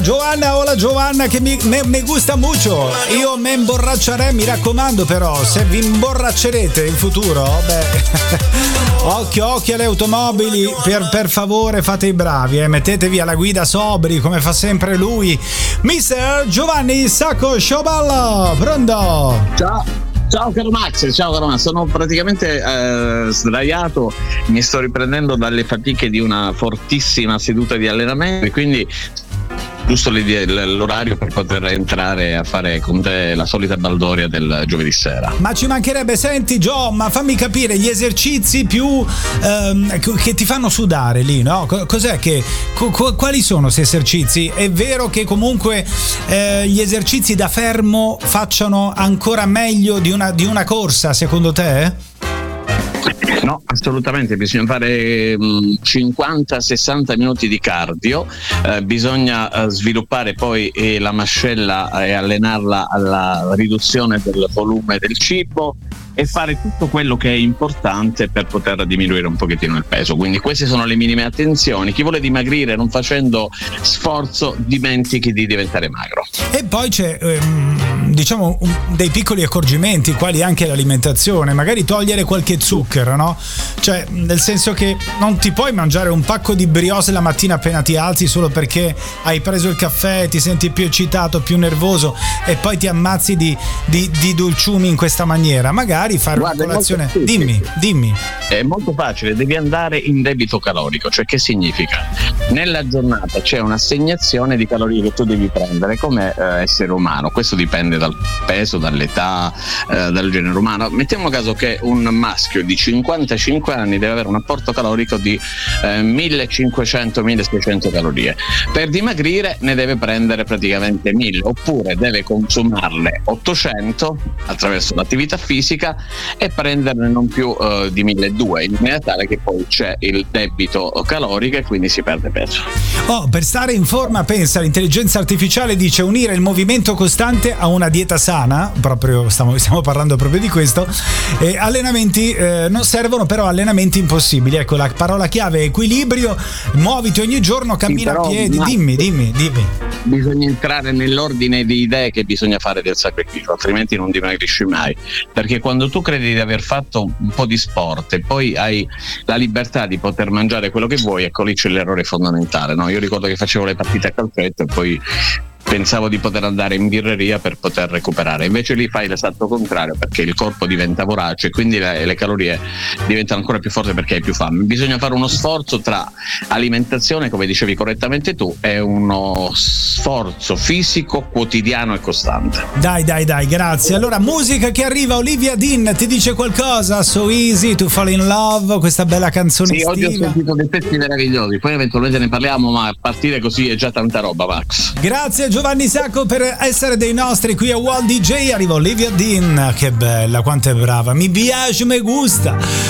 Hola Giovanna, che me gusta mucho. Io me imborraccerei, mi raccomando, però se vi imborraccerete in futuro, occhio alle automobili, per favore fate i bravi, mettetevi alla guida sobri come fa sempre lui, Mister Giovanni Sacco Scioballa. Pronto? Ciao caro Max, sono praticamente sdraiato, mi sto riprendendo dalle fatiche di una fortissima seduta di allenamento e quindi giusto l'orario per poter entrare a fare con te la solita baldoria del giovedì sera. Ma ci mancherebbe. Senti Gio, ma fammi capire gli esercizi più che ti fanno sudare lì, no? Cos'è che quali sono questi esercizi? È vero che comunque gli esercizi da fermo facciano ancora meglio di una corsa, secondo te? No, assolutamente, bisogna fare 50-60 minuti di cardio, bisogna sviluppare poi la mascella e allenarla alla riduzione del volume del cibo e fare tutto quello che è importante per poter diminuire un pochettino il peso. Quindi queste sono le minime attenzioni. Chi vuole dimagrire non facendo sforzo dimentichi di diventare magro. E poi c'è diciamo dei piccoli accorgimenti, quali anche l'alimentazione, magari togliere qualche zucchero, no? Cioè nel senso che non ti puoi mangiare un pacco di brioche la mattina appena ti alzi solo perché hai preso il caffè, ti senti più eccitato, più nervoso e poi ti ammazzi di dolciumi in questa maniera. Magari fare una colazione. Dimmi. È molto facile, devi andare in debito calorico, cioè che significa? Nella giornata c'è un'assegnazione di calorie che tu devi prendere come essere umano, questo dipende dal peso, dall'età, dal genere umano. Mettiamo caso che un maschio di 55 anni deve avere un apporto calorico di 1500-1600 calorie. Per dimagrire ne deve prendere praticamente 1000, oppure deve consumarle 800 attraverso l'attività fisica e prenderne non più di 1200, in maniera tale che poi c'è il debito calorico e quindi si perde peso. Per stare in forma, pensa, l'intelligenza artificiale dice unire il movimento costante a una dieta sana, proprio stiamo parlando proprio di questo, allenamenti non servono, però allenamenti impossibili. Ecco, la parola chiave è equilibrio, muoviti ogni giorno, cammina a piedi. Dimmi. Bisogna entrare nell'ordine di idee che bisogna fare del sacrificio, altrimenti non dimagrisci mai, perché quando tu credi di aver fatto un po' di sport e poi hai la libertà di poter mangiare quello che vuoi, ecco lì c'è l'errore fondamentale, no? Io ricordo che facevo le partite a calcetto e poi pensavo di poter andare in birreria per poter recuperare, invece lì fai l'esatto contrario, perché il corpo diventa vorace e quindi le calorie diventano ancora più forti perché hai più fame. Bisogna fare uno sforzo tra alimentazione, come dicevi correttamente tu, e uno sforzo fisico quotidiano e costante. Dai, grazie. Allora, musica che arriva. Olivia Dean ti dice qualcosa? So Easy to Fall in Love, questa bella canzone estiva. Oggi ho sentito dei pezzi meravigliosi, poi eventualmente ne parliamo, ma a partire così è già tanta roba, Max. Grazie Giovanni Sacco per essere dei nostri qui a World DJ. Arriva Olivia Dean, che bella, quanto è brava, mi piace, mi gusta.